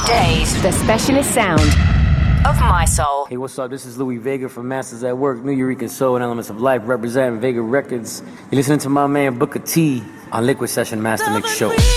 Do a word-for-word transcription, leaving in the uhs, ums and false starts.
Days, the specialist sound of my soul. Hey, what's up? This is Louis Vega from Masters at Work, New Eureka Soul and Elements of Life, representing Vega Records. You're listening to my man Booker T on Liquid Session Master Mix Show.